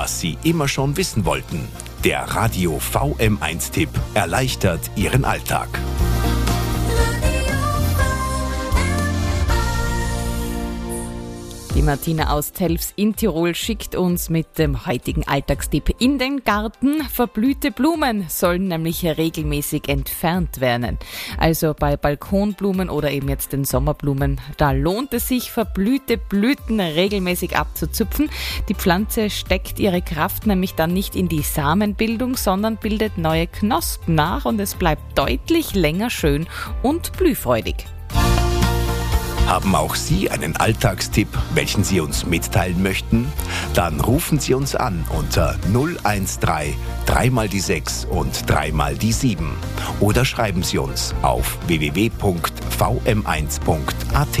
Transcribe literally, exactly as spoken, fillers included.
was Sie immer schon wissen wollten. Der Radio V M eins Tipp erleichtert Ihren Alltag. Die Martina aus Telfs in Tirol schickt uns mit dem heutigen Alltagstipp in den Garten. Verblühte Blumen sollen nämlich regelmäßig entfernt werden. Also bei Balkonblumen oder eben jetzt den Sommerblumen, da lohnt es sich, verblühte Blüten regelmäßig abzuzupfen. Die Pflanze steckt ihre Kraft nämlich dann nicht in die Samenbildung, sondern bildet neue Knospen nach und es bleibt deutlich länger schön und blühfreudig. Haben auch Sie einen Alltagstipp, welchen Sie uns mitteilen möchten? Dann rufen Sie uns an unter null eins drei, drei mal die sechs und drei mal die sieben. Oder schreiben Sie uns auf w w w punkt v m eins punkt a t.